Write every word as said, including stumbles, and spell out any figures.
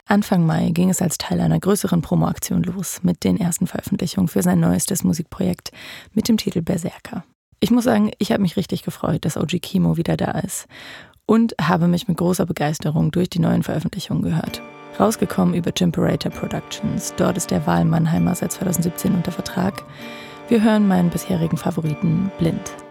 Anfang Mai ging es als Teil einer größeren Promoaktion los mit den ersten Veröffentlichungen für sein neuestes Musikprojekt mit dem Titel Berserker. Ich muss sagen, ich habe mich richtig gefreut, dass O G Kimo wieder da ist und habe mich mit großer Begeisterung durch die neuen Veröffentlichungen gehört. Rausgekommen über Jimperator Productions, dort ist der Wahl Mannheimer seit zweitausendsiebzehn unter Vertrag. Wir hören meinen bisherigen Favoriten Blind.